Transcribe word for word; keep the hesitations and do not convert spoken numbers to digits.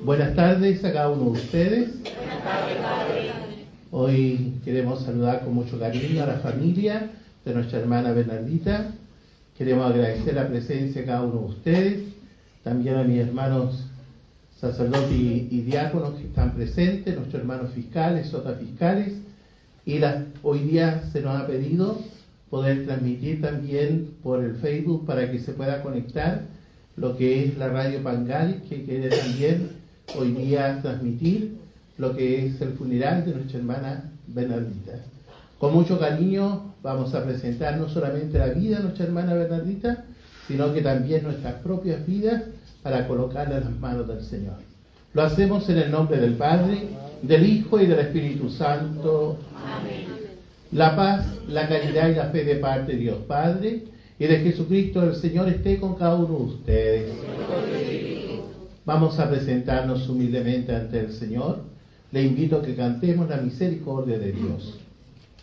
Buenas tardes a cada uno de ustedes. Buenas tardes, Padre. Hoy queremos saludar con mucho cariño a la familia de nuestra hermana Bernardita. Queremos agradecer la presencia de cada uno de ustedes, también a mis hermanos sacerdotes y, y diáconos que están presentes, nuestros hermanos fiscales, sotafiscales, y la, hoy día se nos ha pedido poder transmitir también por el Facebook para que se pueda conectar lo que es la Radio Pangal, que quiere también hoy día transmitir lo que es el funeral de nuestra hermana Bernardita. Con mucho cariño vamos a presentar no solamente la vida de nuestra hermana Bernardita, sino que también nuestras propias vidas para colocarla en las manos del Señor. Lo hacemos en el nombre del Padre, del Hijo y del Espíritu Santo. Amén. La paz, la caridad y la fe de parte de Dios Padre y de Jesucristo el Señor esté con cada uno de ustedes. Vamos a presentarnos humildemente ante el Señor. Le invito a que cantemos la misericordia de Dios.